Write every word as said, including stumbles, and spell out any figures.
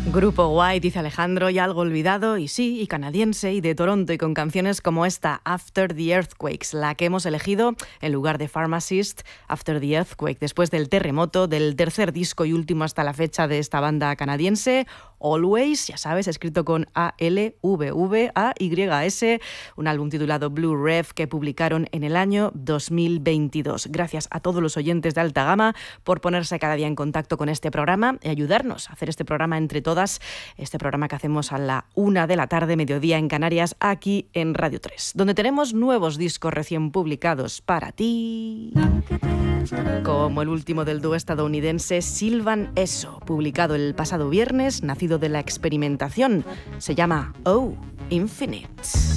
Grupo White, dice Alejandro, y algo olvidado, y sí, y canadiense, y de Toronto, y con canciones como esta, After the Earthquakes, la que hemos elegido en lugar de Pharmacist, After the Earthquake, después del terremoto, del tercer disco y último hasta la fecha de esta banda canadiense, Always, ya sabes, escrito con A L V V A Y S, un álbum titulado Blue Rev que publicaron en el año dos mil veintidós. Gracias a todos los oyentes de Alta Gama por ponerse cada día en contacto con este programa y ayudarnos a hacer este programa entre todas, este programa que hacemos a la una de la tarde, mediodía en Canarias, aquí en Radio tres, donde tenemos nuevos discos recién publicados para ti, como el último del dúo estadounidense Sylvan Esso, publicado el pasado viernes, nacido de la experimentación. Se llama Oh Infinite.